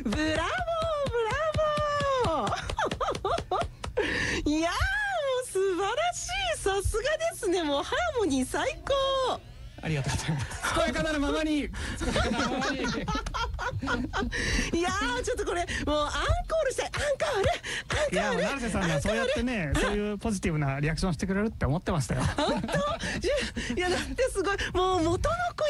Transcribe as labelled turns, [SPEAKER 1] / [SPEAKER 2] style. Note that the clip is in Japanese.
[SPEAKER 1] ブラボーブラボーいやー、もう素晴らしい、さすがですね。もうハーモニー最高。
[SPEAKER 2] ありがとうございます。健やかなるままに。
[SPEAKER 1] いやー、ちょっとこれもうアンコールしたい。
[SPEAKER 2] いや、成瀬さんがそうやってね、そういうポジティブなリアクションしてくれるって思ってましたよ。
[SPEAKER 1] 本当。いやだってすごい、もう元の声